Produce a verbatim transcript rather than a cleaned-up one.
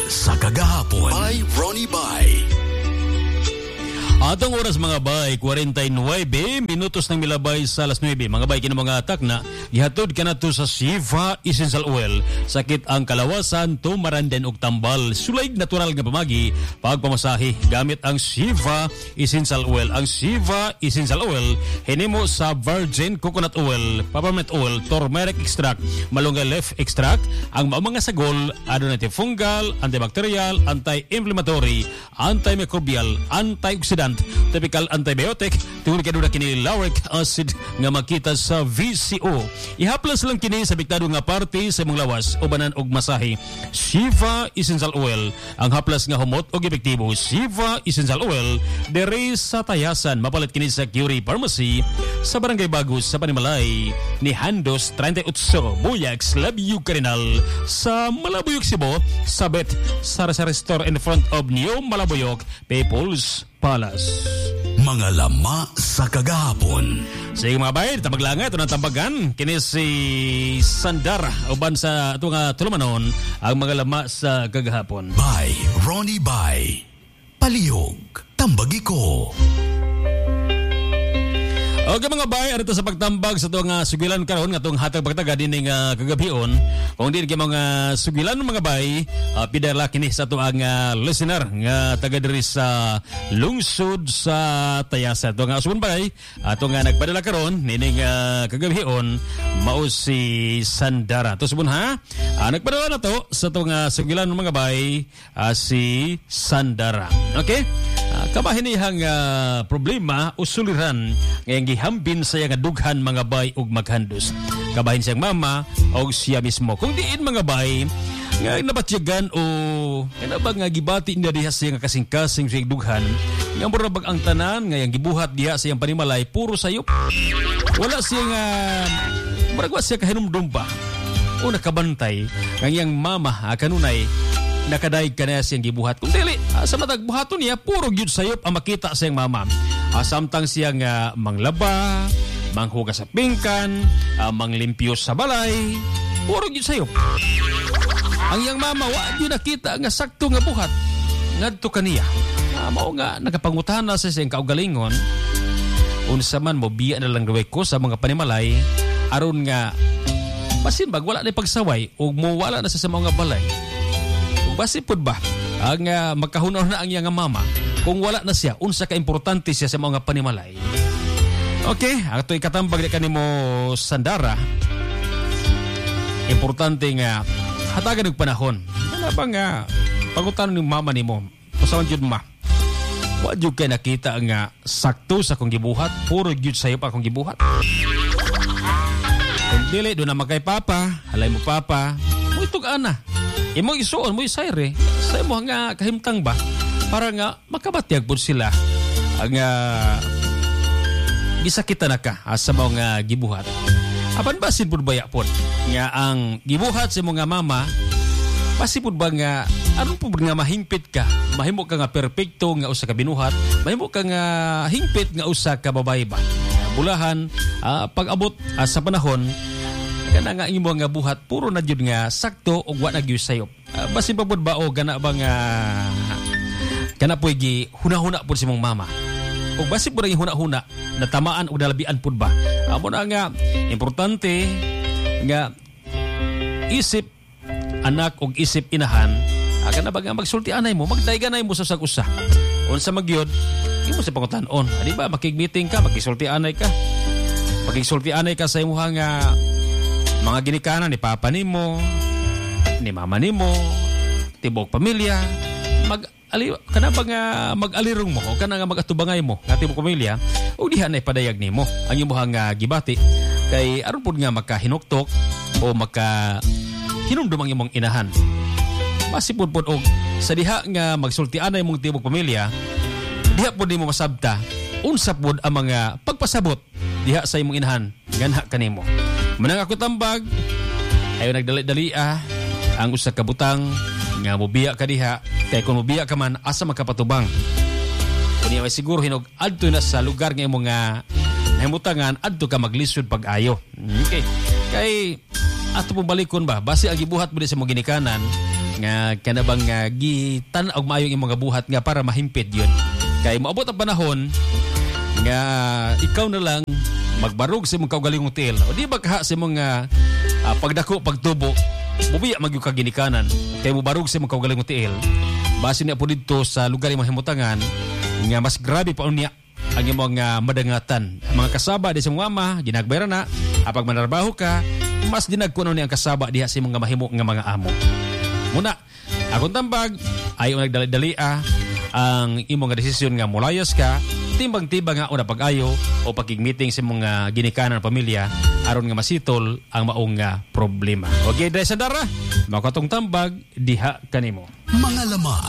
sa kagahapon. By Ronnie Bay. Atong oras mga bay, forty-nine minutos ng milabay sa alas nine. Mga bay, kina mga atak na gihatod ka na to sa Siva Essential Oil. Sakit ang kalawasan, tumaranden og tambal. Sulay natural nga pamagi, pagpamasahe gamit ang Siva Essential Oil. Ang Siva Essential Oil, hinimo sa virgin coconut oil, peppermint oil, turmeric extract, malunggay leaf extract. Ang mga sagol, adon antifungal, antibacterial, anti-inflammatory, antimicrobial, antioxidant, typical antibiotic, tungod kaduna kini lauric acid nga makita sa V C O. Ihaplas lang kini sa biktado nga parte sa imong lawas o banan og masahe. Siva Essential Oil, ang haplas nga humot og epektibo. Siva Essential Oil dere sa Tayasan, mapalit kini sa Curie Pharmacy sa Barangay Bagus sa Panimalay ni Handos thirty-eight Buyag Slabyug Cardinal sa Malabuyok, Cebu. Sabit sa sa store in front of New Malabuyok People's Palace. Mga lama sa kagahapon. Sige mga bayan, tamaglangan ito ng tambagan. Kini si Sandara uban sa ito nga tulumanon ang mga lama sa kagahapon. By Ronnie Bay. Palihog, tambagi ko. Okay mga bay, arito sa pagtambag sa itong uh, sugilan karon nga itong hatag pagtaga din ng uh, kagabion. Kung din kayo mga sugilan mga bay, uh, pidala kini sa itong uh, listener nga taga diri sa lungsod sa Tayasa. Ito nga asuban bay, ito nga nagpadala karon nining uh, kagabion, mao si Sandara. Ito subon ha, uh, nagpadala na to sa itong uh, sugilan mga bay, uh, si Sandara. Okay? Uh, kabahin niyang uh, problema o suliran ngayong gihambin sa nga dughan mga bay ug maghandos. Kabahin siyang mama o siya mismo. Kung diin mga bay nga nabatyagan o kana ba nga gibati niya diha siya nga kasing-kasing siya dughan, nga mura bag ang tanan ngayong gibuhat diha sa iyang panimalay puro sayop. Wala siya nga mura siya kahinumdum ba o nakabantay ngayong mama ah, kanunay nakadaig ka na siyang gibuhat. Kung dili, uh, sa matagbuhaton niya, puro gyud sayop ang makita siyang mama. Uh, samtang siyang uh, manglaba, manghugas sa pingkan, uh, manglimpyo sa balay, puro gyud sayop. Ang iyang mama, wa gyud nakita nga sakto nga buhat. Ngadto kaniya. Uh, mao nga, nagapangutana sa siyang kaugalingon, unsa man mo biya na lang gaway ko sa mga panimalay, aron nga, basin bag, wala na pagsaway, o mo wala na sa mga balay. Basi pud ba ang uh, magkahunaw na ang iyang mama kung wala na siya unsa ka importante siya sa mga panimalay. Okay, ato ikatambag ni kanimo Sandara. Importante nga hatagan og panahon. Ano ba nga pangutan ni mama nimo? Pasawan jud ma. Wa jud kay nakita nga sakto sa kong gibuhat, puro jud sayo pa akong gibuhat. Kung dili do na magkay papa, halay mo papa, mo itog ana. Imo isuon mo isayre sa imo nga kahimtang ba para nga makabatyag pud sila ang uh, gisakita na ka uh, sa mga gibuhat. Apan basin pud baya pud nga ang gibuhat sa mga mama, basi pud ba nga aron pud nga mahimpit ka, mahimo ka nga perpekto nga usa ka binuhat, mahimo ka nga hingpit nga usa ka babae ba. Bulahan uh, pag-abot uh, sa panahon kana nga imo nga buhat puro na jud nga sakto ug wa na gyud sayop. Uh, basin pa pud ba o kana ba nga kana poy gi hunahuna pud si mong mama. Ug basin pud ang hunahuna natamaan og dalabian pud ba. Amo na nga importante nga isip anak ug isip inahan, uh, kana ba nga magsulti anay mo, magdayganay mo sa sag-usa. Unsa magyod imo sa pangutan-on, di ba makig-meeting ka, magkisulti anay ka. Magkisulti anay ka sa imong nga mga ginikanan ni papa nimo, ni mama nimo, tibok pamilya, mag ali kana ba nga mag-alirong mo, kana nga mag-atubangay mo nga tibok pamilya, ug diha na ipadayag nimo ang imong nga gibati kay aron pud nga makahinuktok o maka hinumdum ang imong inahan. Masipod pud og sa diha nga magsultianay mong tibok pamilya, diha pud nimo masabta unsa pud ang mga pagpasabot diha sa imong inahan ganha kanimo. Manang ako tambag, ayo nagdali-dali ah, ang usa ka butang nga mobiya ka diha, kay kung mobiya ka man asa makapatubang. Kunya may siguro hinog adto na sa lugar nga imong nga nahimutangan adto ka maglisod pag-ayo. Okay. Kay ato pong balikon ba, base ang gibuhat mo sa imong ginikanan nga kanabang nga gitan og maayong imong nga buhat nga para mahimpit yun. Kay moabot ang panahon nga ikaw na lang magbarog sa imong kaugalingong tiil. O di ba kaha sa imong uh, uh, pagdako, pagtubo, bubiya magyug ka ginikanan. Kay mo barog sa imong kaugalingong tiil. Base niya po dito sa lugar imong himutangan nga mas grabe pa unya ang imong uh, madangatan. Mga kasaba di sa imong ama, ginagbayra na. Apag manarbaho ka, mas dinagkuno ni ang kasaba diha sa imong nga mahimo nga mga amo. Muna, akong tambag, ayaw nagdali-dalia ang imong nga desisyon nga mulayas ka, timbang-timbang nga o na pag-ayo o pagkig-meeting sa mga ginikanan ng pamilya aron nga masitol ang maong nga problema. Okay, dahil sa dara, makatong tambag, diha kanimo. Mga laman